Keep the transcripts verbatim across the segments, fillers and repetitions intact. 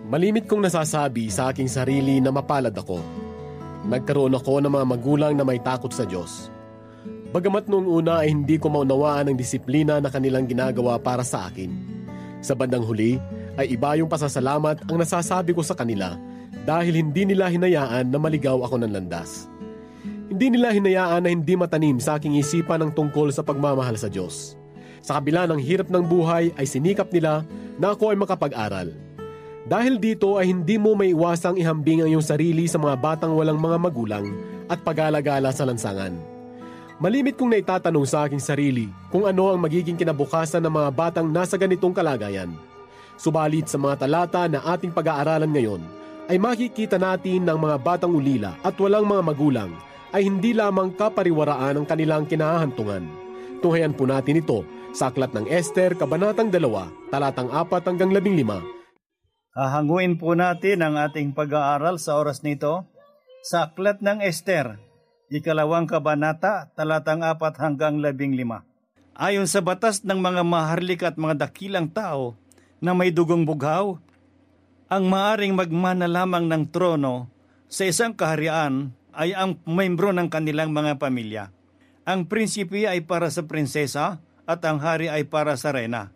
Malimit kong nasasabi sa aking sarili na mapalad ako. Nagkaroon ako ng mga magulang na may takot sa Diyos. Bagamat noong una ay hindi ko maunawaan ang disiplina na kanilang ginagawa para sa akin. Sa bandang huli ay iba yung pasasalamat ang nasasabi ko sa kanila dahil hindi nila hinayaan na maligaw ako ng landas. Hindi nila hinayaan na hindi matanim sa aking isipan ang tungkol sa pagmamahal sa Diyos. Sa kabila ng hirap ng buhay ay sinikap nila na ako ay makapag-aral. Dahil dito ay hindi mo maiwasang ihambing ang iyong sarili sa mga batang walang mga magulang at pag-alagala sa lansangan. Malimit kong naitatanong sa aking sarili kung ano ang magiging kinabukasan ng mga batang nasa ganitong kalagayan. Subalit sa mga talata na ating pag-aaralan ngayon, ay makikita natin ng mga batang ulila at walang mga magulang ay hindi lamang kapariwaraan ang kanilang kinahahantungan. Tunghayan po natin ito sa Aklat ng Esther, Kabanatang dalawa, talatang apat hanggang labing lima. Hahanguin po natin ang ating pag-aaral sa oras nito sa Aklat ng Esther, ikalawang kabanata, talatang apat hanggang labing lima. Ayon sa batas ng mga maharlik at mga dakilang tao na may dugong bughaw, ang maaring magmana lamang ng trono sa isang kaharian ay ang membro ng kanilang mga pamilya. Ang prinsipe ay para sa prinsesa at ang hari ay para sa reyna.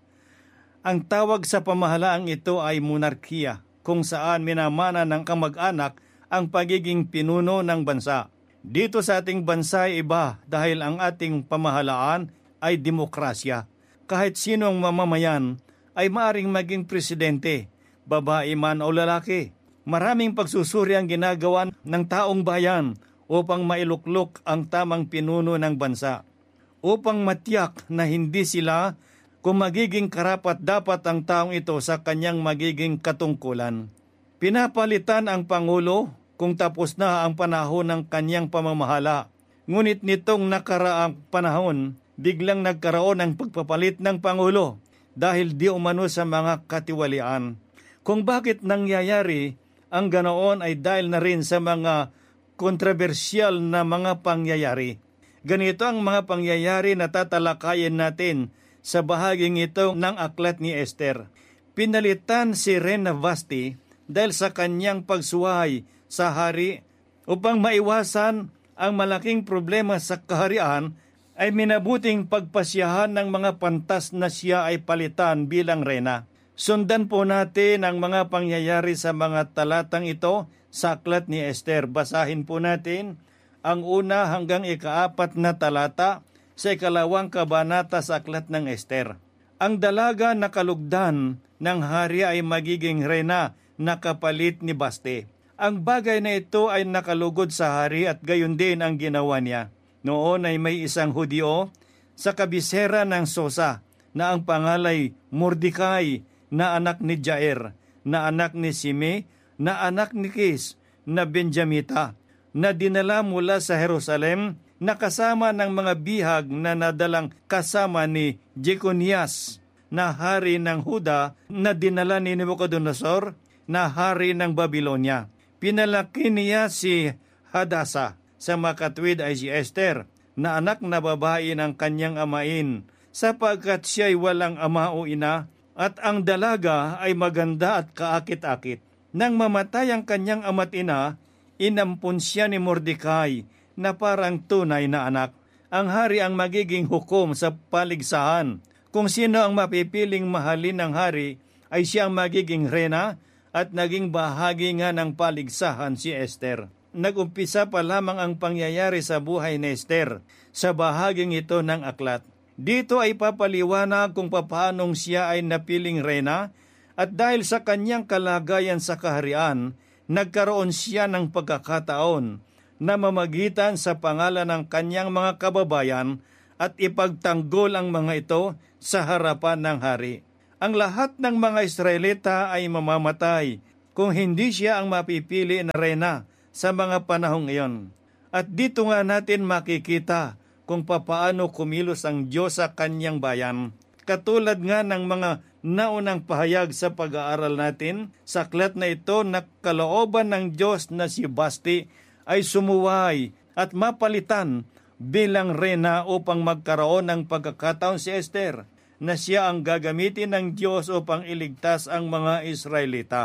Ang tawag sa pamahalaang ito ay monarkiya, kung saan minamana ng kamag-anak ang pagiging pinuno ng bansa. Dito sa ating bansa ay iba dahil ang ating pamahalaan ay demokrasya. Kahit sino ang mamamayan ay maaring maging presidente, babae man o lalaki. Maraming pagsusuri ang ginagawa ng taong bayan upang mailuklok ang tamang pinuno ng bansa. Upang matiyak na hindi sila kung magiging karapat dapat ang taong ito sa kanyang magiging katungkulan. Pinapalitan ang Pangulo kung tapos na ang panahon ng kanyang pamamahala. Ngunit nitong nakaraang panahon, biglang nagkaroon ng pagpapalit ng Pangulo dahil di umano sa mga katiwalian. Kung bakit nangyayari ang ganoon ay dahil na rin sa mga kontrobersyal na mga pangyayari. Ganito ang mga pangyayari na tatalakayin natin sa bahaging ito ng Aklat ni Esther. Pinalitan si Reyna Vashti dahil sa kanyang pagsuway sa hari. Upang maiwasan ang malaking problema sa kaharian, ay minabuting pagpasyahan ng mga pantas na siya ay palitan bilang reyna. Sundan po natin ang mga pangyayari sa mga talatang ito sa Aklat ni Esther. Basahin po natin ang una hanggang ikaapat na talata sa ikalawang kabanata sa Aklat ng Esther. Ang dalaga na kalugdan ng hari ay magiging reyna na kapalit ni Vashti. Ang bagay na ito ay nakalugod sa hari at gayon din ang ginawa niya. Noon ay may isang Hudyo sa kabisera ng Sosa na ang pangalay Mordecai na anak ni Jair, na anak ni Sime, na anak ni Kis, na Benjamita, na dinala mula sa Jerusalem, na kasama ng mga bihag na nadalang kasama ni Jeconias, na hari ng Huda, na dinala ni Nebuchadnezzar, na hari ng Babylonia. Pinalaki niya si Hadasa. Sa makatwid ay si Esther, na anak na babae ng kanyang amain, sapagkat siya'y walang ama o ina, at ang dalaga ay maganda at kaakit-akit. Nang mamatay ang kanyang ama't ina, inampun siya ni Mordecai na parang tunay na anak. Ang hari ang magiging hukom sa paligsahan. Kung sino ang mapipiling mahalin ng hari, ay siya ang magiging reyna at naging bahagi nga ng paligsahan si Esther. Nag-umpisa pa lamang ang pangyayari sa buhay ni Esther sa bahaging ito ng aklat. Dito ay papaliwanag kung paanong siya ay napiling reyna at dahil sa kanyang kalagayan sa kaharian, nagkaroon siya ng pagkakataon na mamagitan sa pangalan ng kanyang mga kababayan at ipagtanggol ang mga ito sa harapan ng hari. Ang lahat ng mga Israelita ay mamamatay kung hindi siya ang mapipili na reyna sa mga panahong iyon. At dito nga natin makikita kung papaano kumilos ang Diyos sa kanyang bayan. Katulad nga ng mga naunang pahayag sa pag-aaral natin, sa aklat na ito na kalooban ng Diyos na si Vashti ay sumuway at mapalitan bilang reyna upang magkaroon ng pagkakataon si Esther na siya ang gagamitin ng Diyos upang iligtas ang mga Israelita.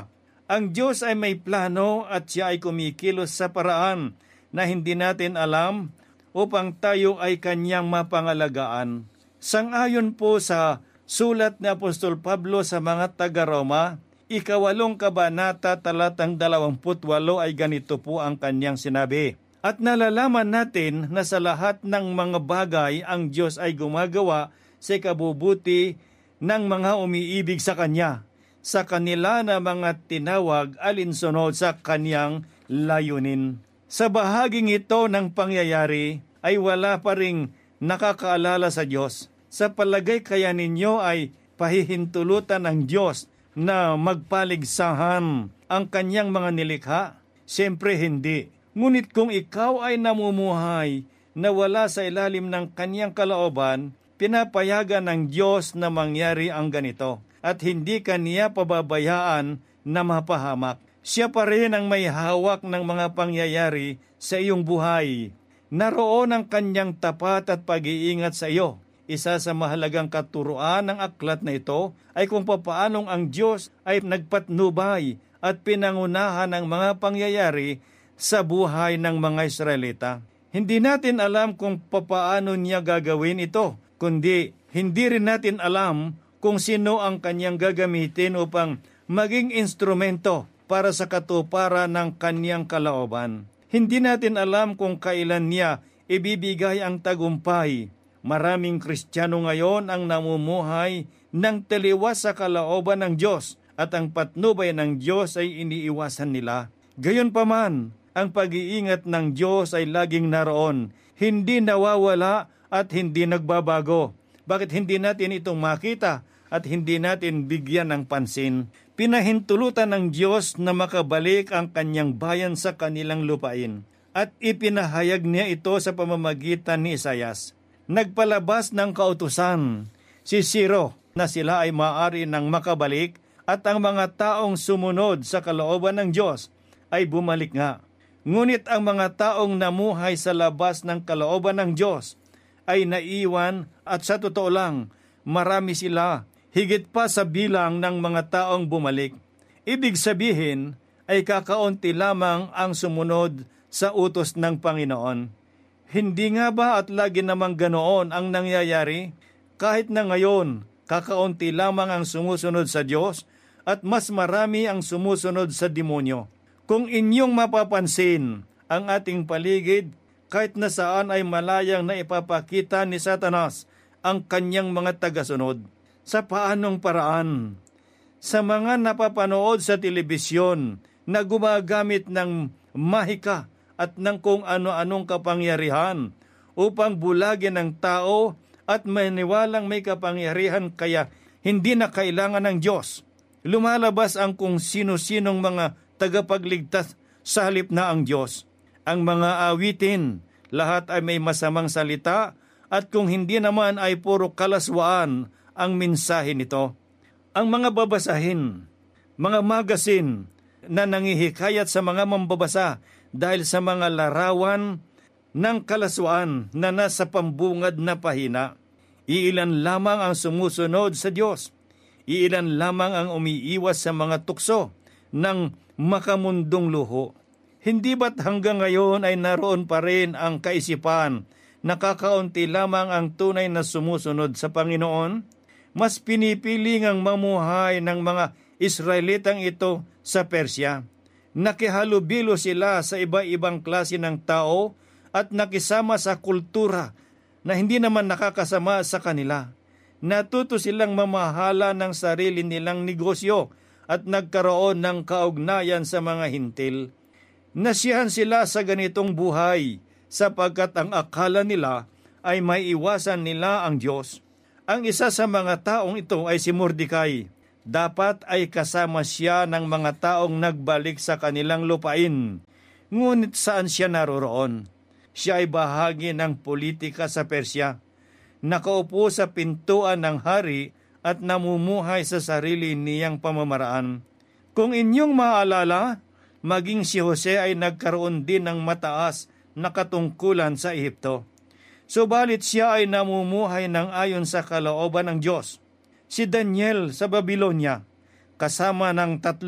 Ang Diyos ay may plano at siya ay kumikilos sa paraan na hindi natin alam upang tayo ay kanyang mapangalagaan. Sang-ayon po sa sulat ni Apostol Pablo sa mga taga-Roma, ikawalong kabanata talatang dalawamput walo ay ganito po ang kanyang sinabi. At nalalaman natin na sa lahat ng mga bagay ang Diyos ay gumagawa sa ikabubuti ng mga umiibig sa Kanya, sa kanila na mga tinawag alinsunod sa Kanyang layunin. Sa bahaging ito ng pangyayari ay wala pa ring nakakaalala sa Diyos. Sa palagay kaya ninyo ay pahihintulutan ng Diyos na magpaligsahan ang Kanyang mga nilikha? Siyempre hindi. Ngunit kung ikaw ay namumuhay na wala sa ilalim ng Kanyang kalooban, pinapayagan ng Diyos na mangyari ang ganito at hindi Kaniya pababayaan na mapahamak. Siya pa rin ang may hawak ng mga pangyayari sa iyong buhay. Naroon ang Kanyang tapat at pag-iingat sa iyo. Isa sa mahalagang katuruan ng aklat na ito ay kung papaanong ang Diyos ay nagpatnubay at pinangunahan ng mga pangyayari sa buhay ng mga Israelita. Hindi natin alam kung papaano niya gagawin ito, kundi hindi rin natin alam kung sino ang kanyang gagamitin upang maging instrumento para sa katuparan ng kanyang kalooban. Hindi natin alam kung kailan niya ibibigay ang tagumpay. Maraming Kristiyano ngayon ang namumuhay ng taliwas sa kalooban ng Diyos at ang patnubay ng Diyos ay iniiwasan nila. Gayunpaman, ang pag-iingat ng Diyos ay laging naroon, hindi nawawala at hindi nagbabago. Bakit hindi natin itong makita at hindi natin bigyan ng pansin? Pinahintulutan ng Diyos na makabalik ang kanyang bayan sa kanilang lupain at ipinahayag niya ito sa pamamagitan ni Isaias. Nagpalabas ng kautusan si Ciro na sila ay maaari nang makabalik at ang mga taong sumunod sa kalooban ng Diyos ay bumalik nga. Ngunit ang mga taong namuhay sa labas ng kalooban ng Diyos ay naiwan at sa totoo lang, marami sila, higit pa sa bilang ng mga taong bumalik. Ibig sabihin ay kakaunti lamang ang sumunod sa utos ng Panginoon. Hindi nga ba at lagi namang ganoon ang nangyayari? Kahit na ngayon, kakaunti lamang ang sumusunod sa Diyos at mas marami ang sumusunod sa demonyo. Kung inyong mapapansin ang ating paligid, kahit na saan ay malayang na ipapakita ni Satanas ang kanyang mga tagasunod. Sa paanong paraan? Sa mga napapanood sa telebisyon na gumagamit ng mahika at ng kung ano-anong kapangyarihan upang bulagin ang tao at maniwalang may kapangyarihan kaya hindi na kailangan ng Diyos. Lumalabas ang kung sino-sinong mga tagapagligtas sa halip na ang Diyos. Ang mga awitin, lahat ay may masamang salita at kung hindi naman ay puro kalaswaan ang mensahe nito. Ang mga babasahin, mga magasin na nangihikayat sa mga mambabasa dahil sa mga larawan ng kalaswaan na nasa pambungad na pahina. Iilan lamang ang sumusunod sa Diyos. Iilan lamang ang umiiwas sa mga tukso ng makamundong luho. Hindi ba't hanggang ngayon ay naroon pa rin ang kaisipan na kakaunti lamang ang tunay na sumusunod sa Panginoon? Mas pinipili ngang mamuhay ng mga Israelitang ito sa Persya. Nakihalubilo sila sa iba-ibang klase ng tao at nakisama sa kultura na hindi naman nakakasama sa kanila. Natuto silang mamahala ng sarili nilang negosyo at nagkaroon ng kaugnayan sa mga hintil. Nasiyahan sila sa ganitong buhay sapagkat ang akala nila ay maiiwasan nila ang Diyos. Ang isa sa mga taong ito ay si Mordecai. Dapat ay kasama siya ng mga taong nagbalik sa kanilang lupain. Ngunit saan siya naroroon? Siya ay bahagi ng politika sa Persya. Nakaupo sa pintuan ng hari at namumuhay sa sarili niyang pamamaraan. Kung inyong maalala, maging si Jose ay nagkaroon din ng mataas na katungkulan sa Ehipto. Subalit siya ay namumuhay ng ayon sa kalooban ng Diyos. Si Daniel sa Babylonia, kasama ng tatlong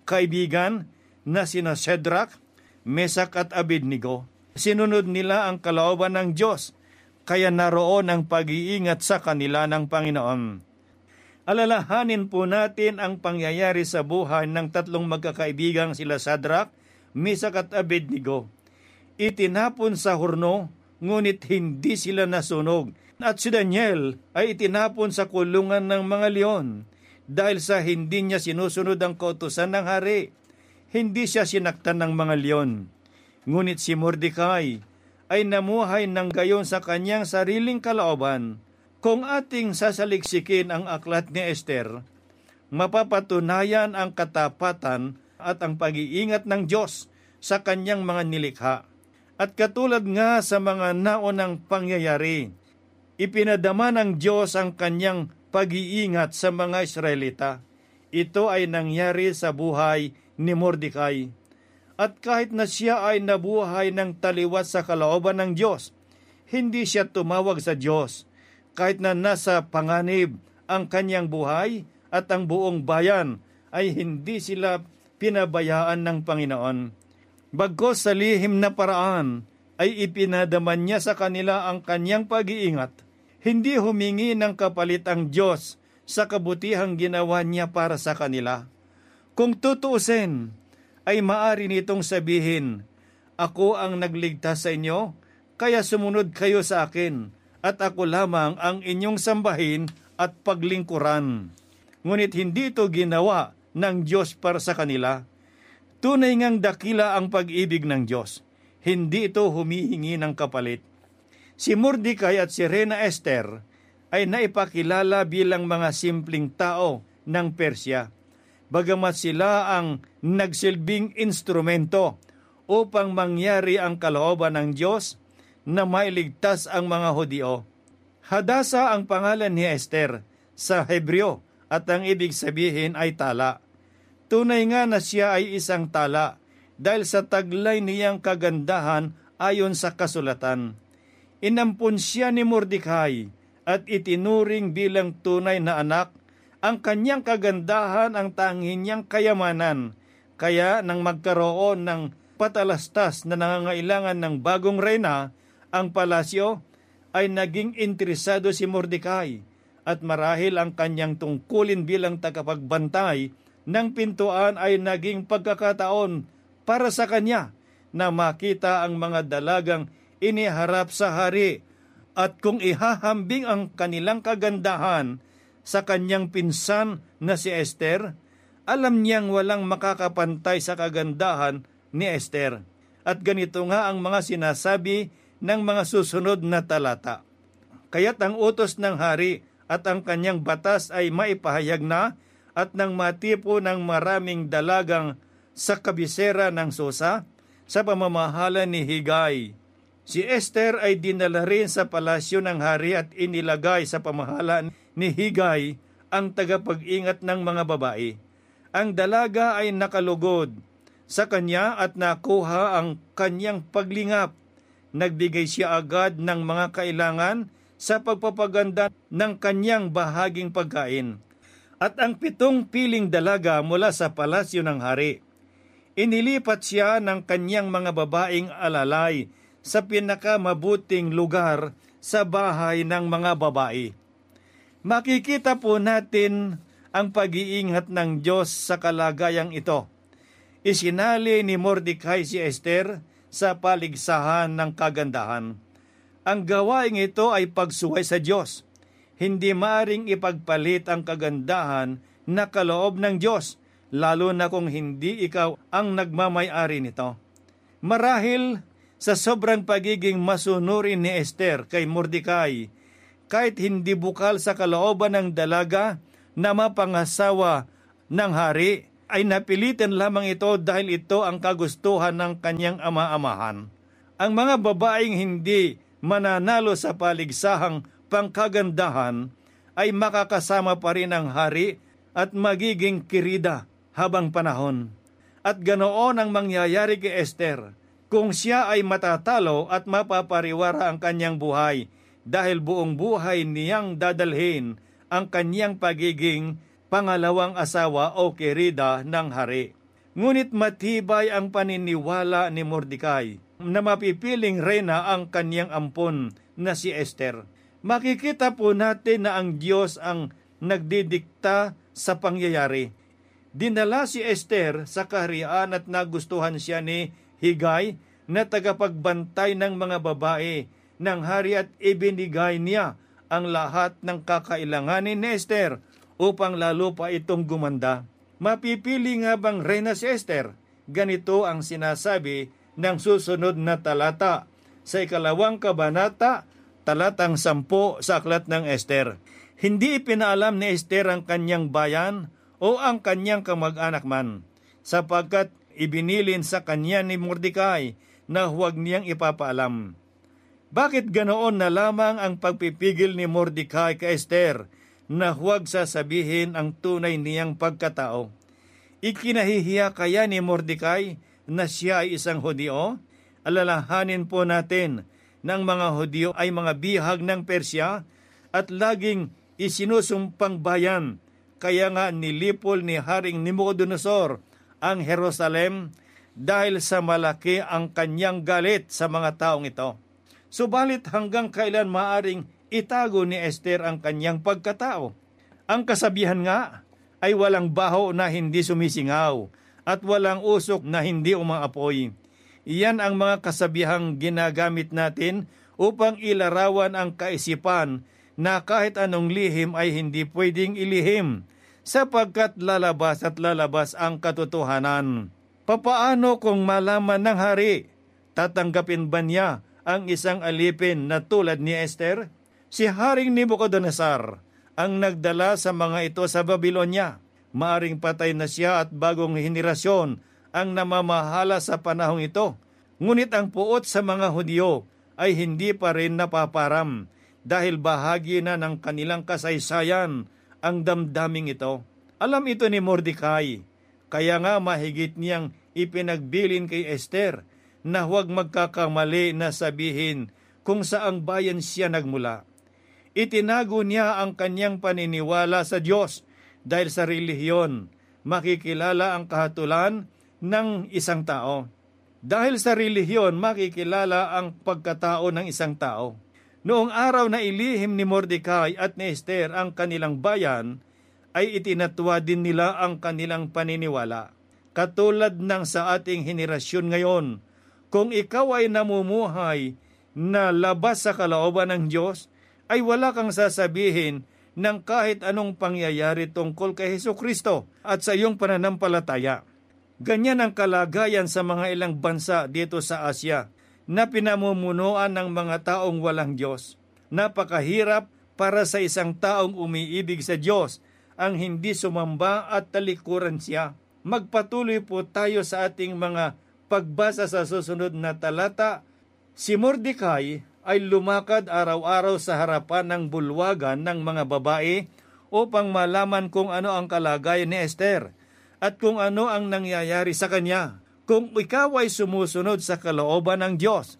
kaibigan na sina Shadrach, Meshach at Abednego. Sinunod nila ang kalooban ng Diyos, kaya naroon ang pag-iingat sa kanila ng Panginoon. Alalahanin po natin ang pangyayari sa buhay ng tatlong magkakaibigang sila Shadrach, Meshach at Abednego. Itinapon sa horno, ngunit hindi sila nasunog. At si Daniel ay itinapon sa kulungan ng mga leon dahil sa hindi niya sinusunod ang kautusan ng hari. Hindi siya sinaktan ng mga leon. Ngunit si Mordecai ay namuhay ng gayon sa kanyang sariling kalooban. Kung ating sasaliksikin ang aklat ni Esther, mapapatunayan ang katapatan at ang pag-iingat ng Diyos sa kanyang mga nilikha. At katulad nga sa mga naunang pangyayari, ipinadama ng Diyos ang kanyang pag-iingat sa mga Israelita. Ito ay nangyari sa buhay ni Mordecai. At kahit na siya ay nabuhay ng taliwas sa kalooban ng Diyos, hindi siya tumawag sa Diyos. Kahit na nasa panganib ang kanyang buhay at ang buong bayan ay hindi sila pinabayaan ng Panginoon. Bagkus sa lihim na paraan ay ipinadaman niya sa kanila ang kanyang pag-iingat. Hindi humingi ng kapalit ang Diyos sa kabutihang ginawa niya para sa kanila. Kung tutuusin, ay maari nitong sabihin, ako ang nagligtas sa inyo, kaya sumunod kayo sa akin, at ako lamang ang inyong sambahin at paglingkuran. Ngunit hindi ito ginawa ng Diyos para sa kanila. Tunay ngang dakila ang pag-ibig ng Diyos. Hindi ito humihingi ng kapalit. Si Mordecai at si Reyna Esther ay naipakilala bilang mga simpleng tao ng Persya, bagamat sila ang nagsilbing instrumento upang mangyari ang kalooban ng Diyos na mailigtas ang mga Hudyo. Hadasa ang pangalan ni Esther sa Hebreo at ang ibig sabihin ay tala. Tunay nga na siya ay isang tala dahil sa taglay niyang kagandahan ayon sa kasulatan. Inampun siya ni Mordecai at itinuring bilang tunay na anak. Ang kanyang kagandahan ang tanging niyang kayamanan. Kaya nang magkaroon ng patalastas na nangangailangan ng bagong reyna, ang palasyo ay naging interesado si Mordecai at marahil ang kanyang tungkulin bilang tagapagbantay ng pintuan ay naging pagkakataon para sa kanya na makita ang mga dalagang iniharap sa hari at kung ihahambing ang kanilang kagandahan sa kanyang pinsan na si Esther, alam niyang walang makakapantay sa kagandahan ni Esther. At ganito nga ang mga sinasabi ng mga susunod na talata. Kaya't ang utos ng hari at ang kanyang batas ay maipahayag na at nang matipo ng maraming dalagang sa kabisera ng Susa sa pamamahala ni Higay. Si Esther ay dinala rin sa palasyo ng hari at inilagay sa pamahalaan ni Higay ang tagapag-ingat ng mga babae. Ang dalaga ay nakalugod sa kanya at nakuha ang kanyang paglingap. Nagbigay siya agad ng mga kailangan sa pagpapaganda ng kanyang bahaging pagkain. At ang pitong piling dalaga mula sa palasyo ng hari. Inilipat siya ng kanyang mga babaeng alalay sa pinakamabuting lugar sa bahay ng mga babae. Makikita po natin ang pag-iingat ng Diyos sa kalagayang ito. Isinali ni Mordecai si Esther sa paligsahan ng kagandahan. Ang gawaing ito ay pagsuway sa Diyos. Hindi maaring ipagpalit ang kagandahan na kaloob ng Diyos, lalo na kung hindi ikaw ang nagmamay-ari nito. Marahil sa sobrang pagiging masunurin ni Esther kay Mordecai, kahit hindi bukal sa kalooban ng dalaga na mapangasawa ng hari, ay napilitan lamang ito dahil ito ang kagustuhan ng kanyang ama-amahan. Ang mga babaeng hindi mananalo sa paligsahang pangkagandahan ay makakasama pa rin ang hari at magiging kirida habang panahon. At ganoon ang mangyayari kay Esther kung siya ay matatalo at mapapariwara ang kanyang buhay dahil buong buhay niyang dadalhin ang kanyang pagiging pangalawang asawa o kirida ng hari. Ngunit matibay ang paniniwala ni Mordecai na mapipiling reyna ang kanyang ampon na si Esther. Makikita po natin na ang Diyos ang nagdidikta sa pangyayari. Dinala si Esther sa kaharian at nagustuhan siya ni Higay na tagapagbantay ng mga babae ng hari at ibinigay niya ang lahat ng kakailanganin ni Esther upang lalo pa itong gumanda. Mapipili nga bang reyna si Esther? Ganito ang sinasabi ng susunod na talata sa ikalawang kabanata, talatang sampo sa aklat ng Esther. Hindi ipinaalam ni Esther ang kanyang bayan o ang kanyang kamag-anak man, sapagkat ibinilin sa kanya ni Mordecai na huwag niyang ipapaalam. Bakit ganoon na lamang ang pagpipigil ni Mordecai kay Esther na huwag sasabihin ang tunay niyang pagkatao? Ikinahihiya kaya ni Mordecai na siya ay isang Hudyo? Alalahanin po natin na ang mga Hudyo ay mga bihag ng Persya at laging isinusumpang bayan. Kaya nga nilipol ni Haring Nabucodonosor ang Jerusalem dahil sa malaki ang kanyang galit sa mga taong ito. Subalit hanggang kailan maaring itago ni Esther ang kanyang pagkatao? Ang kasabihan nga ay walang baho na hindi sumisingaw at walang usok na hindi umaapoy. Iyan ang mga kasabihang ginagamit natin upang ilarawan ang kaisipan na kahit anong lihim ay hindi pwedeng ilihim sapagkat lalabas at lalabas ang katotohanan. Papaano kung malaman ng hari? Tatanggapin ba niya ang isang alipin na tulad ni Esther? Si Haring Nabucodonosor ang nagdala sa mga ito sa Babylonia. Maaring patay na siya at bagong henerasyon ang namamahala sa panahong ito. Ngunit ang puot sa mga Hudyo ay hindi pa rin napaparam dahil bahagi na ng kanilang kasaysayan ang damdaming ito. Alam ito ni Mordecai, kaya nga mahigit niyang ipinagbilin kay Esther na huwag magkakamali na sabihin kung saang bayan siya nagmula. Itinago niya ang kanyang paniniwala sa Diyos dahil sa relihiyon makikilala ang kahatulan ng isang tao. Dahil sa relihiyon makikilala ang pagkatao ng isang tao. Noong araw na ilihim ni Mordecai at ni Esther ang kanilang bayan, ay itinatwa din nila ang kanilang paniniwala. Katulad ng sa ating henerasyon ngayon, kung ikaw ay namumuhay na labas sa kalooban ng Diyos, ay wala kang sasabihin ng kahit anong pangyayari tungkol kay Hesukristo at sa iyong pananampalataya. Ganyan ang kalagayan sa mga ilang bansa dito sa Asya na pinamumunuan ng mga taong walang Diyos. Napakahirap para sa isang taong umiibig sa Diyos ang hindi sumamba at talikuran siya. Magpatuloy po tayo sa ating mga pagbasa sa susunod na talata. Si Mordecai ay lumakad araw-araw sa harapan ng bulwagan ng mga babae upang malaman kung ano ang kalagayan ni Esther at kung ano ang nangyayari sa kanya. Kung ikaw ay sumusunod sa kalooban ng Diyos,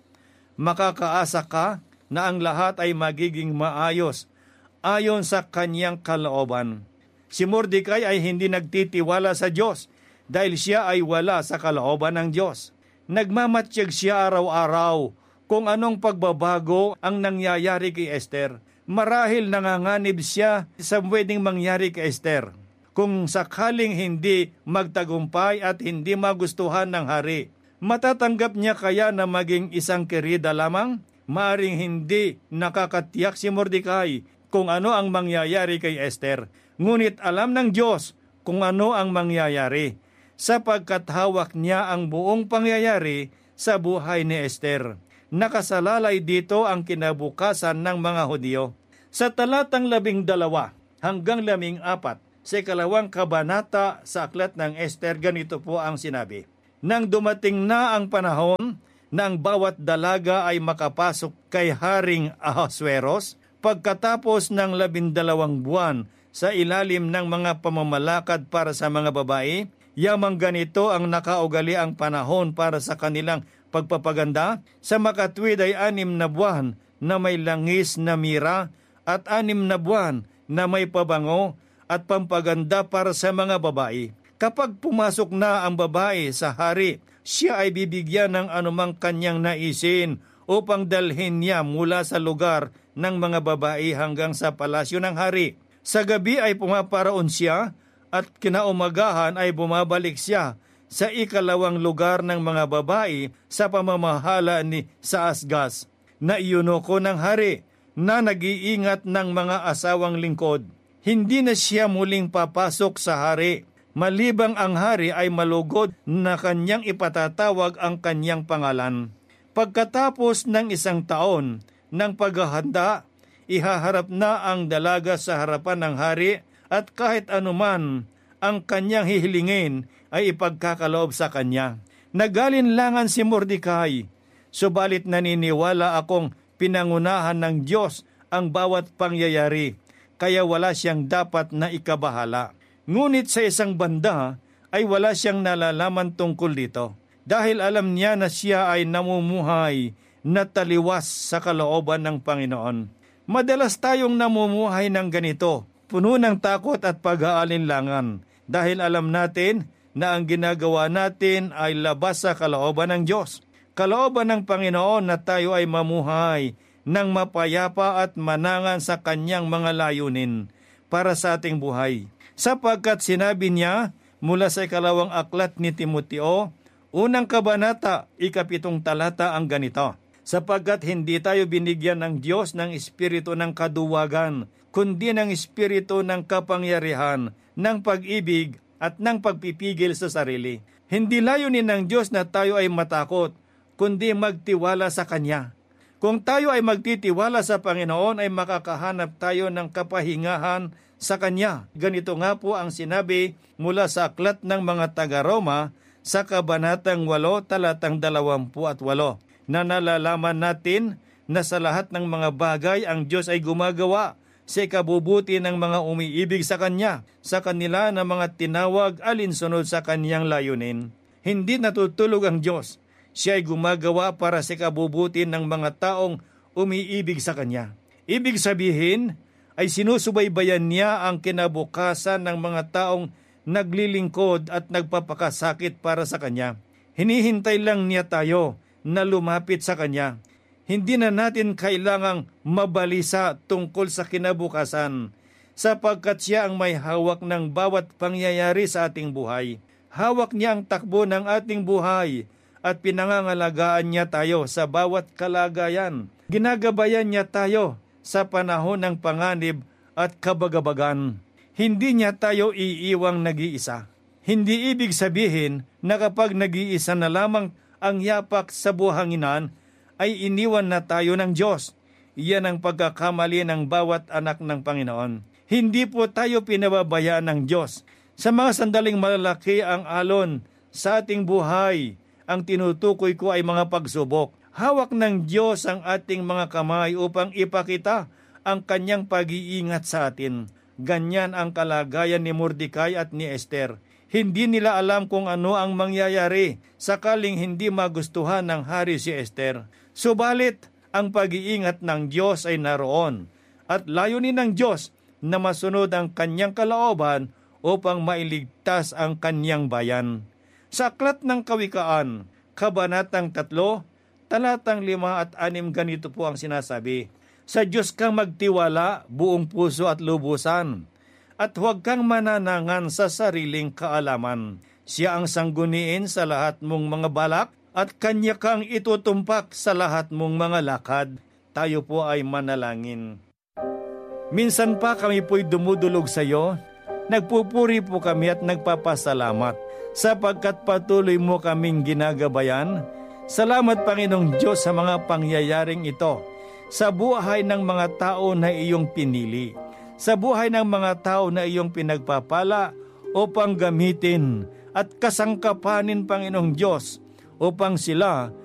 makakaasa ka na ang lahat ay magiging maayos ayon sa kanyang kalooban. Si Mordecai ay hindi nagtitiwala sa Diyos dahil siya ay wala sa kalooban ng Diyos. Nagmamatsyag siya araw-araw kung anong pagbabago ang nangyayari kay Esther. Marahil nanganganib siya sa pwedeng mangyari kay Esther. Kung sakaling hindi magtagumpay at hindi magustuhan ng hari, matatanggap niya kaya na maging isang kerida lamang? Maaring hindi nakakatiyak si Mordecai kung ano ang mangyayari kay Esther. Ngunit alam ng Diyos kung ano ang mangyayari, sapagkat hawak niya ang buong pangyayari sa buhay ni Esther. Nakasalalay dito ang kinabukasan ng mga Hudyo. Sa talatang labing dalawa hanggang labing apat, sa ikalawang kabanata sa aklat ng Esther, ganito po ang sinabi. Nang dumating na ang panahon na ang bawat dalaga ay makapasok kay Haring Ahasueros, pagkatapos ng labindalawang buwan sa ilalim ng mga pamamalakad para sa mga babae, yamang ganito ang nakaugali ang panahon para sa kanilang pagpapaganda. Sa makatwid ay anim na buwan na may langis na mira at anim na buwan na may pabango at pampaganda para sa mga babae. Kapag pumasok na ang babae sa hari, siya ay bibigyan ng anumang kanyang naisin upang dalhin niya mula sa lugar ng mga babae hanggang sa palasyo ng hari. Sa gabi ay pumaparaon siya at kinaumagahan ay bumabalik siya sa ikalawang lugar ng mga babae sa pamamahala ni Saasgas, na iyunoko ng hari na nag-iingat ng mga asawang lingkod. Hindi na siya muling papasok sa hari, malibang ang hari ay malugod na kanyang ipatatawag ang kanyang pangalan. Pagkatapos ng isang taon ng paghahanda, ihaharap na ang dalaga sa harapan ng hari at kahit anuman ang kanyang hihilingin ay ipagkakaloob sa kanya. Nagalinlangan si Mordecai, subalit naniniwala akong pinangunahan ng Diyos ang bawat pangyayari, kaya wala siyang dapat na ikabahala. Ngunit sa isang banda ay wala siyang nalalaman tungkol dito, dahil alam niya na siya ay namumuhay na taliwas sa kalooban ng Panginoon. Madalas tayong namumuhay ng ganito, puno ng takot at pag-aalinlangan, dahil alam natin na ang ginagawa natin ay labas sa kalooban ng Diyos. Kalooban ng Panginoon na tayo ay mamuhay ng mapayapa at manangan sa kanyang mga layunin para sa ating buhay. Sapagkat sinabi niya mula sa ikalawang aklat ni Timoteo, unang kabanata, ikapitong talata ang ganito, sapagkat hindi tayo binigyan ng Diyos ng espiritu ng kaduwagan, kundi ng espiritu ng kapangyarihan, ng pag-ibig at ng pagpipigil sa sarili. Hindi layunin ng Diyos na tayo ay matakot, kundi magtiwala sa Kanya. Kung tayo ay magtitiwala sa Panginoon ay makakahanap tayo ng kapahingahan sa Kanya. Ganito nga po ang sinabi mula sa aklat ng mga taga-Roma sa kabanatang walo talatang dalawampu at walo, na nalalaman natin na sa lahat ng mga bagay ang Diyos ay gumagawa sa ikabubuti ng mga umiibig sa Kanya, sa kanila na mga tinawag alinsunod sa Kanyang layunin. Hindi natutulog ang Diyos. Siya ay gumagawa para sa ikabubuti ng mga taong umiibig sa Kanya. Ibig sabihin ay sinusubaybayan niya ang kinabukasan ng mga taong naglilingkod at nagpapakasakit para sa Kanya. Hinihintay lang niya tayo na lumapit sa Kanya. Hindi na natin kailangang mabalisa tungkol sa kinabukasan, sapagkat siya ang may hawak ng bawat pangyayari sa ating buhay. Hawak niya ang takbo ng ating buhay at pinangangalagaan niya tayo sa bawat kalagayan. Ginagabayan niya tayo sa panahon ng panganib at kabagabagan. Hindi niya tayo iiwang nag-iisa. Hindi ibig sabihin na kapag nag-iisa na lamang ang yapak sa buhanginan, ay iniwan na tayo ng Diyos. Iyan ang pagkakamali ng bawat anak ng Panginoon. Hindi po tayo pinababayaan ng Diyos. Sa mga sandaling malalaki ang alon sa ating buhay, ang tinutukoy ko ay mga pagsubok. Hawak ng Diyos ang ating mga kamay upang ipakita ang Kanyang pag-iingat sa atin. Ganyan ang kalagayan ni Mordecai at ni Esther. Hindi nila alam kung ano ang mangyayari sakaling hindi magustuhan ng hari si Esther. Subalit, ang pag-iingat ng Diyos ay naroon at layunin ng Diyos na masunod ang Kanyang kalooban upang mailigtas ang Kanyang bayan. Sa aklat ng Kawikaan, kabanatang tatlo, talatang lima at anim, ganito po ang sinasabi, sa Diyos kang magtiwala buong puso at lubusan, at huwag kang mananangan sa sariling kaalaman. Siya ang sangguniin sa lahat mong mga balak, at Kanya kang itutumpak sa lahat mong mga lakad. Tayo po ay manalangin. Minsan pa kami po'y dumudulog sa iyo, nagpupuri po kami at nagpapasalamat, sapagkat patuloy mo kaming ginagabayan. Salamat Panginoong Diyos sa mga pangyayaring ito, sa buhay ng mga tao na iyong pinili, sa buhay ng mga tao na iyong pinagpapala upang gamitin at kasangkapanin Panginoong Diyos, upang sila